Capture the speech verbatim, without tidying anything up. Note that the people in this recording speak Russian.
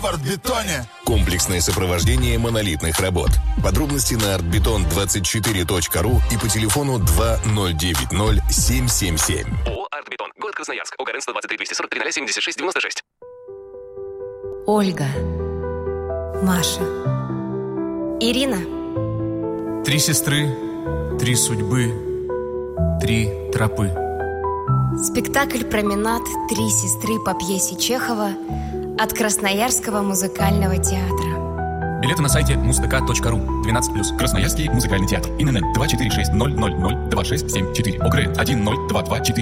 в «Артбетоне». Комплексное сопровождение монолитных работ. Подробности на артбетон двадцать четыре точка ру и по телефону два ноль девять ноль семь семь семь. ООО «Артбетон». Город Красноярск. ОГРН сто двадцать три двести сорок три ноль семьдесят шесть девяносто шесть. Ольга. Маша. Ирина. Три сестры, три судьбы, три тропы. Спектакль «Променад. Три сестры» по пьесе Чехова от Красноярского музыкального театра. Билеты на сайте муз-тк точка ру. двенадцать плюс. Красноярский музыкальный театр. ИНН два четыре шесть ноль ноль ноль два шесть семь четыре. ОГРН один ноль два два четыре.